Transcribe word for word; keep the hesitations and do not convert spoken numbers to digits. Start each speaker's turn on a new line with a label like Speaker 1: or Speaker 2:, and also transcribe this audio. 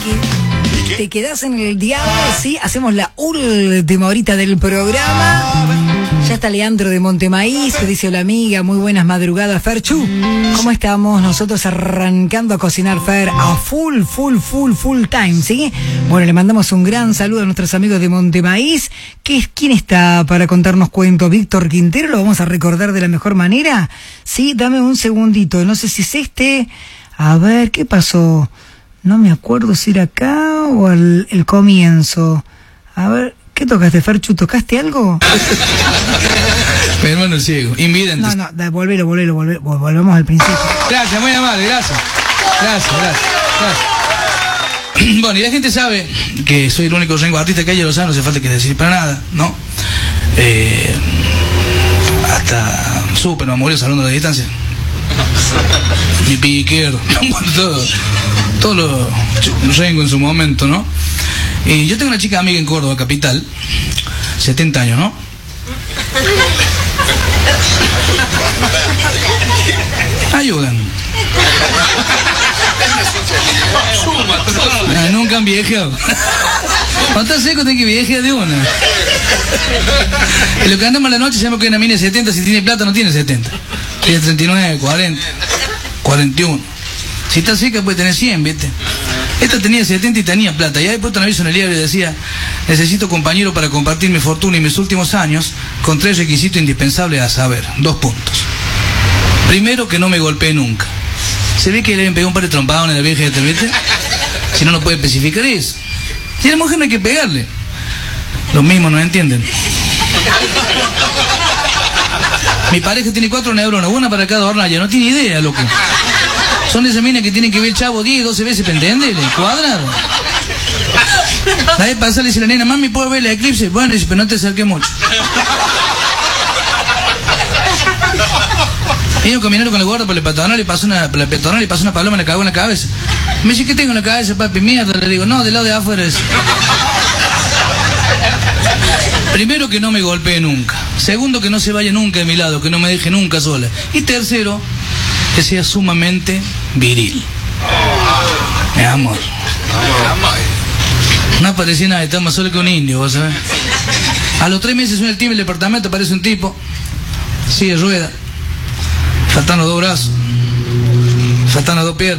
Speaker 1: que te quedás en el diablo, sí, hacemos la última horita del programa. Ya está Leandro de Montemaíz, que dice: hola amiga, muy buenas madrugadas, Ferchu. ¿Cómo estamos? Nosotros arrancando a cocinar, Fer, a full, full, full, full time, ¿sí? Bueno, le mandamos un gran saludo a nuestros amigos de Montemaíz. ¿Qué es, ¿Quién está para contarnos cuentos? Víctor Quintero, ¿lo vamos a recordar de la mejor manera? Sí, dame un segundito, no sé si es este. A ver, ¿qué pasó? No me acuerdo si era acá o al el comienzo. A ver, ¿qué tocaste, Ferchu? ¿Tocaste algo?
Speaker 2: Mi hermano ciego, invidente.
Speaker 1: No, no, da, volvelo, volvelo, volvelo, volvemos al principio.
Speaker 2: Gracias, muy amable, gracias. Gracias, gracias, gracias. Bueno, y la gente sabe que soy el único rengo artista que hay, lo sabe, no hace falta que decir para nada, ¿no? Eh, hasta súper me murió saludando a la distancia. Mi piquero, todo, todo lo rengo en su momento, ¿no? Y yo tengo una chica amiga en Córdoba, capital, setenta años, ¿no? Ayudan. Ah, nunca han viejado. Cuando estás seco tenés que viajar de una. Y lo que andamos a la noche sabemos que una mina de setenta, si tiene plata no tiene setenta. Tiene treinta y nueve, cuarenta, cuarenta y uno. Si está seca puede tener cien, ¿viste? Esta tenía setenta y tenía plata. Y ahí puesto un aviso en el diario y decía: necesito compañero para compartir mi fortuna y mis últimos años con tres requisitos indispensables a saber. Dos puntos. Primero, que no me golpee nunca. Se ve que le habían pegado un par de trompadas a la vieja, ¿viste? Si no, no puede especificar eso. Si a la mujer no hay que pegarle. Los mismos no entienden. Mi pareja tiene cuatro neuronas, una para cada hornalla. No tiene idea, loco. Son de esas minas que tienen que ver el chavo diez, doce veces para entenderle, cuadrado. La vez pasada le dice la nena: mami, ¿puedo ver el eclipse? Bueno, dice, pero no te acerques mucho. Ellos caminaron con el guarda por el peatonal y pasó una, por el peatonal y pasó una paloma y le cagó en la cabeza. Me dice: ¿qué tengo en la cabeza, papi? Mierda. Le digo: no, del lado de afuera es. Primero, que no me golpee nunca. Segundo, que no se vaya nunca de mi lado, que no me deje nunca sola. Y tercero, que sea sumamente viril. Mi amor. No parecía nada, está más solo que un indio, vos sabés. A los tres meses suena el timbre del departamento, aparece un tipo, sigue rueda, faltando dos brazos, faltando dos piernas.